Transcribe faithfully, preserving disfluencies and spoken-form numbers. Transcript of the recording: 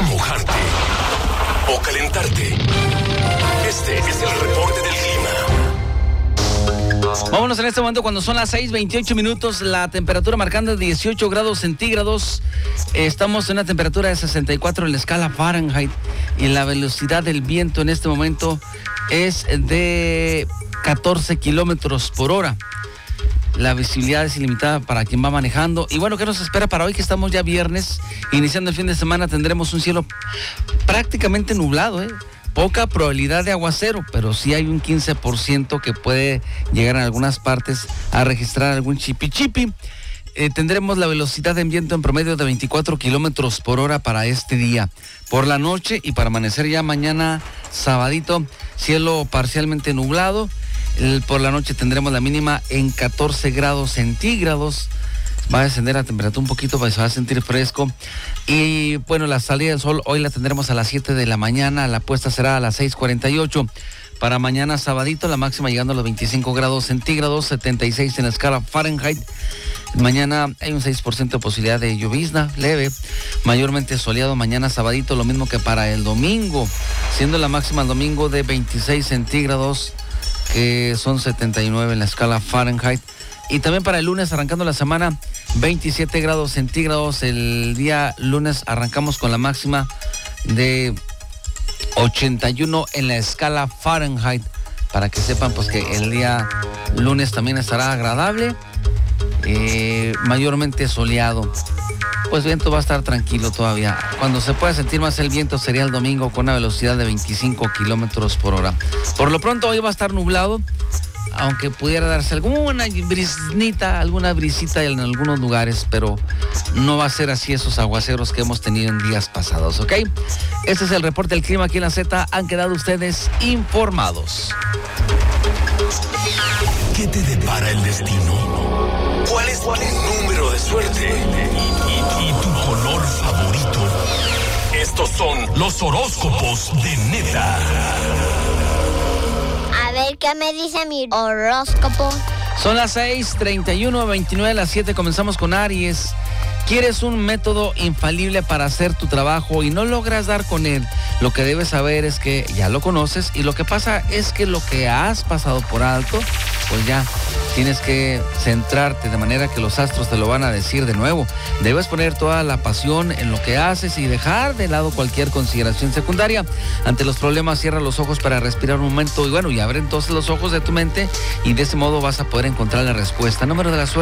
mojarte o calentarte. Este es el reporte del clima. Vámonos en este momento cuando son las seis veintiocho minutos, la temperatura marcando dieciocho grados centígrados. Estamos en una temperatura de sesenta y cuatro en la escala Fahrenheit y la velocidad del viento en este momento es de catorce kilómetros por hora. La visibilidad es ilimitada para quien va manejando. Y bueno, ¿qué nos espera para hoy que estamos ya viernes? Iniciando el fin de semana tendremos un cielo prácticamente nublado, ¿eh? Poca probabilidad de aguacero, pero sí hay un quince por ciento que puede llegar en algunas partes a registrar algún chipi chipi. Eh, tendremos la velocidad de viento en promedio de veinticuatro kilómetros por hora para este día. Por la noche y para amanecer ya mañana sabadito, cielo parcialmente nublado. El, por la noche tendremos la mínima en catorce grados centígrados. Va a descender la temperatura un poquito, se va a sentir fresco. Y bueno, la salida del sol hoy la tendremos a las siete de la mañana, la puesta será a las seis cuarenta y ocho. Para mañana sabadito, la máxima llegando a los veinticinco grados centígrados, setenta y seis en la escala Fahrenheit. Mañana hay un seis por ciento de posibilidad de llovizna leve, mayormente soleado mañana sabadito, lo mismo que para el domingo, siendo la máxima el domingo de veintiséis centígrados, que son setenta y nueve en la escala Fahrenheit. Y también para el lunes, arrancando la semana, veintisiete grados centígrados. El día lunes arrancamos con la máxima de ochenta y uno en la escala Fahrenheit. Para que sepan pues que el día lunes también estará agradable, eh, mayormente soleado. Pues viento va a estar tranquilo todavía. Cuando se pueda sentir más el viento sería el domingo con una velocidad de veinticinco kilómetros por hora. Por lo pronto hoy va a estar nublado, aunque pudiera darse alguna brisnita, alguna brisita en algunos lugares, pero no va a ser así esos aguaceros que hemos tenido en días pasados, ¿ok? Este es el reporte del clima aquí en la Z. Han quedado ustedes informados. ¿Qué te depara el destino? ¿Cuál es tu número de suerte? ¿Y, y, y tu color favorito? Estos son los horóscopos de Neta. A ver qué me dice mi horóscopo. Son las seis treinta y uno, veintinueve a las siete. Comenzamos con Aries. ¿Quieres un método infalible para hacer tu trabajo y no logras dar con él? Lo que debes saber es que ya lo conoces y lo que pasa es que lo que has pasado por alto, pues ya tienes que centrarte de manera que los astros te lo van a decir de nuevo. Debes poner toda la pasión en lo que haces y dejar de lado cualquier consideración secundaria. Ante los problemas, cierra los ojos para respirar un momento y bueno, y abre entonces los ojos de tu mente y de ese modo vas a poder encontrar la respuesta. Número de la suerte.